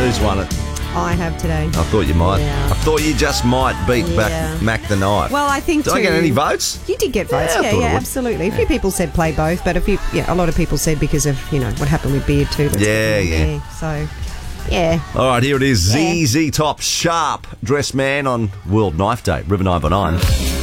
Who's won it? I have today. I thought you might. Yeah. I thought you just might beat Yeah. Mac the Knife. Well, I think Did I get any votes? You did get votes. Yeah, I Yeah, thought I would. absolutely. A few people said play both, but a lot of people said because of what happened with Beard too. Yeah. So, yeah. All right, here it is. Yeah. ZZ Top, Sharp, Dressed Man on World Knife Day, River 9 by 9.